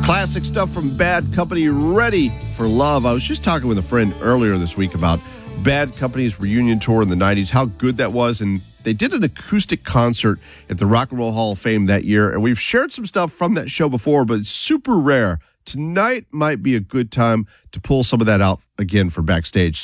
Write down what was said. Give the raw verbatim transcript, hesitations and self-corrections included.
Classic stuff from Bad Company, Ready for Love. I was just talking with a friend earlier this week about Bad Company's reunion tour in the nineties, how good that was, and they did an acoustic concert at the Rock and Roll Hall of Fame that year, and we've shared some stuff from that show before, but it's super rare. Tonight might be a good time to pull some of that out again for backstage.